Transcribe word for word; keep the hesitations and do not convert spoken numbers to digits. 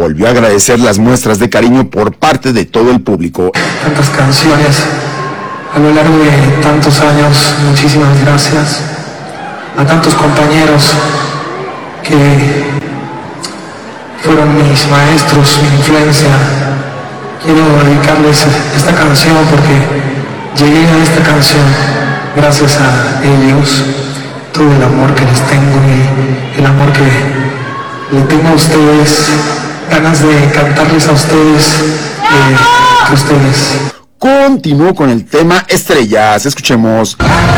volvió a agradecer las muestras de cariño por parte de todo el público. Tantas canciones a lo largo de tantos años, muchísimas gracias a tantos compañeros que fueron mis maestros, mi influencia. Quiero dedicarles esta canción porque llegué a esta canción gracias a ellos, todo el amor que les tengo y el amor que le tengo a ustedes, ganas de cantarles a ustedes, eh, que ustedes. Continuó con el tema Estrellas, escuchemos.